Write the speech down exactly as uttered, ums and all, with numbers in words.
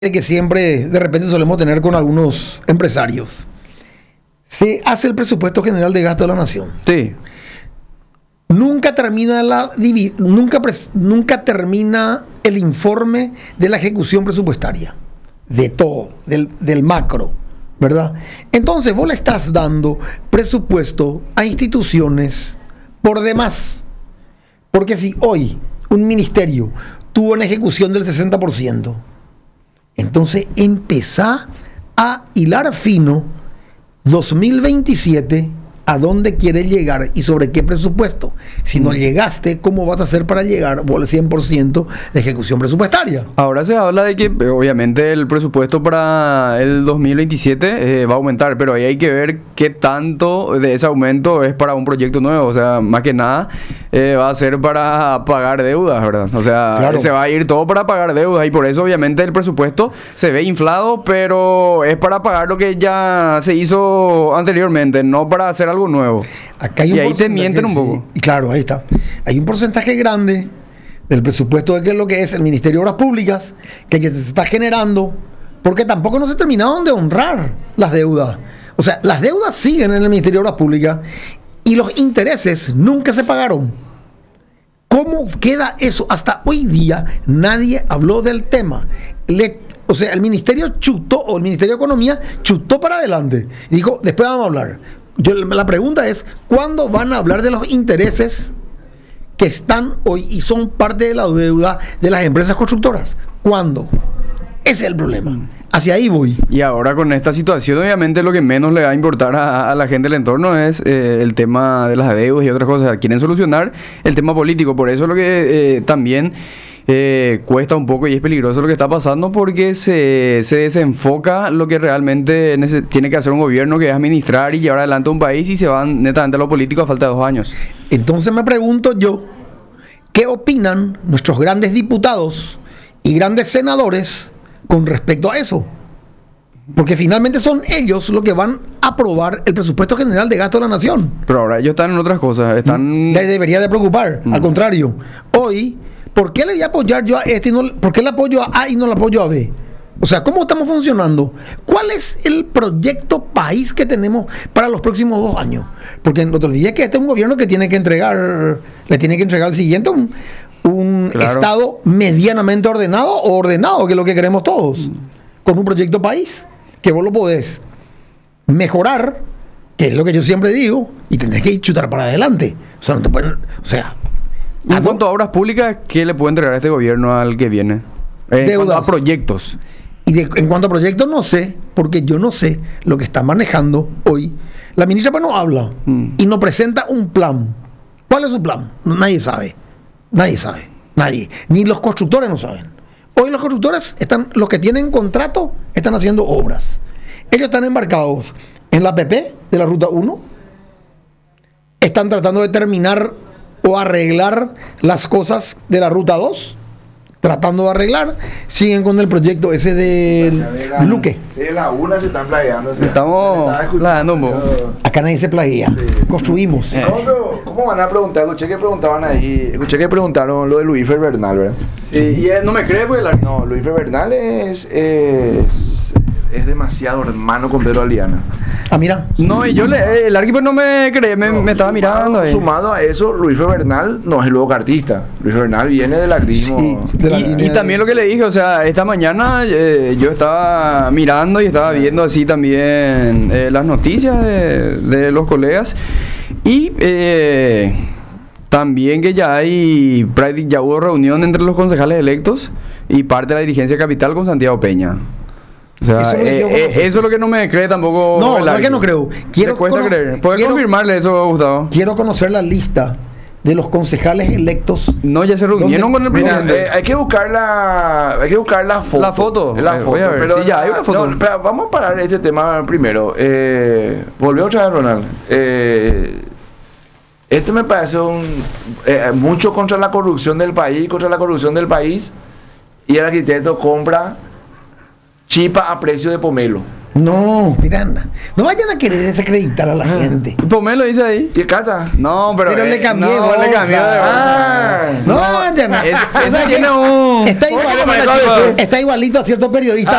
que siempre de repente solemos tener con algunos empresarios. Se hace el presupuesto general de gasto de la nación. Sí. Nunca termina la divi- nunca, pres- nunca termina el informe de la ejecución presupuestaria. De todo, del, del macro, ¿verdad? Entonces vos le estás dando presupuesto a instituciones por demás. Porque si hoy un ministerio tuvo una ejecución del sesenta por ciento, entonces empezá a hilar fino dos mil veintisiete a dónde quieres llegar y sobre qué presupuesto. Si no llegaste, ¿cómo vas a hacer para llegar al cien por ciento de ejecución presupuestaria? Ahora se habla de que eh, obviamente el presupuesto para el dos mil veintisiete eh, va a aumentar, pero ahí hay que ver qué tanto de ese aumento es para un proyecto nuevo. O sea, más que nada eh, va a ser para pagar deudas, ¿verdad? O sea, Claro. se va a ir todo para pagar deudas y por eso obviamente el presupuesto se ve inflado, pero es para pagar lo que ya se hizo anteriormente, no para hacer algo nuevo. Acá hay un Y ahí te porcentaje, mienten un sí. poco. Y claro, ahí está. Hay un porcentaje grande del presupuesto de qué es lo que es el Ministerio de Obras Públicas, que, que se está generando, porque tampoco no se terminaron de honrar las deudas. O sea, las deudas siguen en el Ministerio de Obras Públicas y los intereses nunca se pagaron. ¿Cómo queda eso? Hasta hoy día nadie habló del tema. Le, o sea, el Ministerio chutó, o el Ministerio de Economía chutó para adelante. Y dijo, después vamos a hablar. Yo, la pregunta es, ¿cuándo van a hablar de los intereses que están hoy y son parte de la deuda de las empresas constructoras? ¿Cuándo? Ese es el problema. Hacia ahí voy. Y ahora con esta situación, obviamente lo que menos le va a importar a, a la gente del entorno es eh, el tema de las deudas y otras cosas. Quieren solucionar el tema político. Por eso lo que eh, también eh, cuesta un poco y es peligroso lo que está pasando, porque se, se desenfoca lo que realmente nece- tiene que hacer un gobierno, que es administrar y llevar adelante un país, y se van netamente a lo político a falta de dos años. Entonces me pregunto yo, ¿qué opinan nuestros grandes diputados y grandes senadores con respecto a eso? Porque finalmente son ellos los que van a aprobar el presupuesto general de gasto de la nación. Pero ahora ellos están en otras cosas. Están... Les debería de preocupar. Mm. Al contrario, hoy, ¿por qué le voy a apoyar yo a este y no, por qué le apoyo a A y no le apoyo a B? O sea, ¿cómo estamos funcionando? ¿Cuál es el proyecto país que tenemos para los próximos dos años? Porque no te olvides que este es un gobierno que tiene que entregar, le tiene que entregar al siguiente un, un Claro. Estado medianamente ordenado o ordenado, que es lo que queremos todos, Mm. con un proyecto país, que vos lo podés mejorar, que es lo que yo siempre digo, y tenés que ir chutar para adelante. O sea, no te pueden, o sea, En algo- cuanto a obras públicas, ¿qué le puede entregar a este gobierno al que viene? En Deudas. cuanto a proyectos. Y de- en cuanto a proyectos, no sé, porque yo no sé lo que está manejando hoy. La ministra pues no habla Mm. y no presenta un plan. ¿Cuál es su plan? No, nadie sabe. Nadie sabe. Nadie. Ni los constructores no saben. Hoy los constructores, están, los que tienen contrato, están haciendo obras. Ellos están embarcados en la P P de la Ruta uno. Están tratando de terminar o arreglar las cosas de la Ruta dos. Tratando de arreglar, siguen con el proyecto ese del Luque. De la una se están planeando. Estamos planeando un poco. Acá nadie se plaguea. Sí. Construimos. Eh. ¿Cómo, ¿Cómo van a preguntar? Escuché que preguntaban ahí. Escuché que preguntaron lo de Luis Bernal, ¿verdad? Sí, y él no me cree porque la... No, Luis Bernal es, es. Es demasiado hermano con Pedro Aliana. Ah, mira. No, y yo le... El arquitecto no me cree, me, No, me estaba sumado- mirando ahí. Sumado a eso, Luis Bernal no es el luego cartista. Luis Bernal viene del acrismo. Sí, de la Y, línea y también de- lo que le dije, o sea, esta mañana eh, yo estaba mirando y estaba viendo así también eh, las noticias de, de los colegas, y eh, también que ya hay, prácti- ya hubo reunión entre los concejales electos y parte de la dirigencia capital con Santiago Peña. O sea, Eso es lo que eh, yo eh, conozco. eso es lo que no me cree tampoco. No, el no es que árbitro. no creo. Quiero Me cuesta cono- creer. ¿Puedes quiero- confirmarle eso, Gustavo? Quiero conocer la lista de los concejales electos. No, ya se reunieron ¿Dónde? con el Mira, presidente. eh, hay que buscar la hay que buscar la foto. La foto. La Eh, foto. voy a ver, pero sí, ya hay una foto. no, espera, vamos a parar este tema primero. Eh, volvió otra vez Ronald. Eh, este me parece un eh, mucho contra la corrupción del país, contra la corrupción del país, y el arquitecto compra chipa a precio de pomelo. No, Miranda. No vayan a querer desacreditar a la gente. Pomelo lo dice ahí. ¿Y Cata? No, pero. Pero eh, le cambié no, bolsa. le cambié de Ah, No, vayan a. Es- O ese sea tiene que un. Está, un igual- poco más de chico. está igualito a cierto periodista